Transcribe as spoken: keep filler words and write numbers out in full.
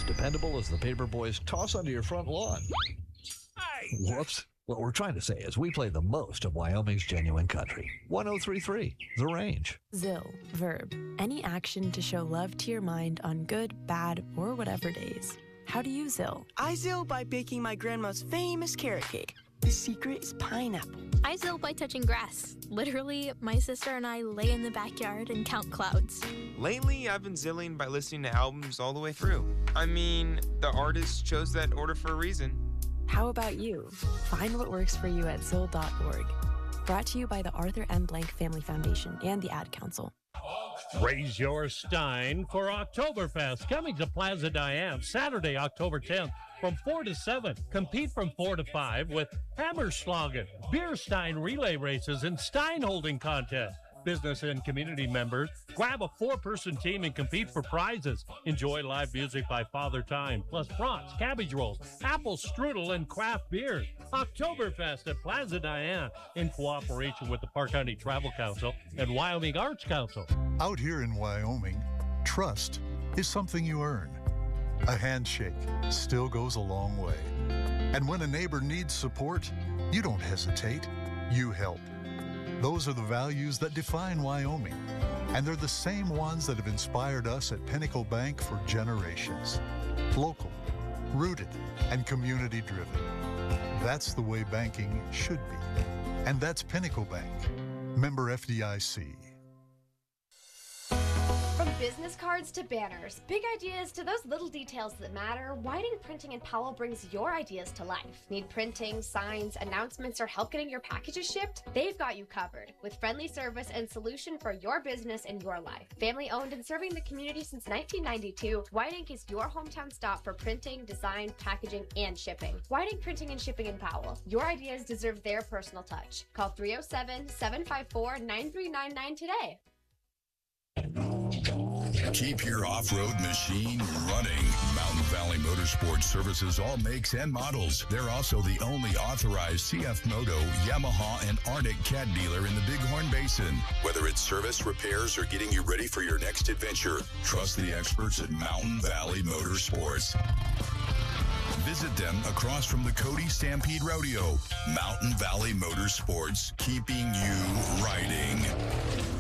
dependable as the paper boys toss onto your front lawn. Hey! Whoops. What we're trying to say is we play the most of Wyoming's genuine country. one oh three point three, The Range. Zill, verb. Any action to show love to your mind on good, bad, or whatever days. How do you Zill? I Zill by baking my grandma's famous carrot cake. The secret is pineapple. I Zill by touching grass. Literally, my sister and I lay in the backyard and count clouds. Lately, I've been zilling by listening to albums all the way through. I mean, the artist chose that order for a reason. How about you? Find what works for you at zill dot org. Brought to you by the Arthur M. Blank Family Foundation and the Ad Council. Raise your stein for Oktoberfest, coming to Plaza Diane Saturday, October tenth from four to seven. Compete from four to five with Hammerschlagen, beer stein relay races, and stein holding contest. Business and community members, grab a four-person team and compete for prizes. Enjoy live music by Father Time, plus brats, cabbage rolls, apple strudel, and craft beers. Oktoberfest at Plaza Diane in cooperation with the Park County Travel Council and Wyoming Arts Council. Out here in Wyoming, trust is something you earn. A handshake still goes a long way. And when a neighbor needs support, you don't hesitate, you help. Those are the values that define Wyoming, and they're the same ones that have inspired us at Pinnacle Bank for generations. Local, rooted, and community-driven. That's the way banking should be. And that's Pinnacle Bank, member F D I C. From business cards to banners, big ideas to those little details that matter, Whiting Printing in Powell brings your ideas to life. Need printing, signs, announcements, or help getting your packages shipped? They've got you covered, with friendly service and solution for your business and your life. Family owned and serving the community since nineteen ninety-two, Whiting is your hometown stop for printing, design, packaging, and shipping. Whiting Printing and Shipping in Powell. Your ideas deserve their personal touch. Call three oh seven, seven five four, nine three nine nine today. Keep your off-road machine running. Mountain Valley Motorsports services all makes and models. They're also the only authorized C F Moto, Yamaha, and Arctic Cat dealer in the Bighorn Basin. Whether it's service, repairs, or getting you ready for your next adventure, trust the experts at Mountain Valley Motorsports. Visit them across from the Cody Stampede Rodeo. Mountain Valley Motorsports, keeping you riding.